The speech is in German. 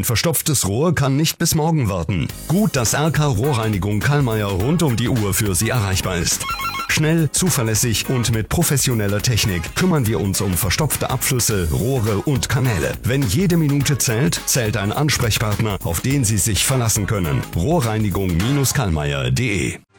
Ein verstopftes Rohr kann nicht bis morgen warten. Gut, dass RK Rohrreinigung Kallmeier rund um die Uhr für Sie erreichbar ist. Schnell, zuverlässig und mit professioneller Technik kümmern wir uns um verstopfte Abflüsse, Rohre und Kanäle. Wenn jede Minute zählt, zählt ein Ansprechpartner, auf den Sie sich verlassen können. Rohrreinigung-kallmeier.de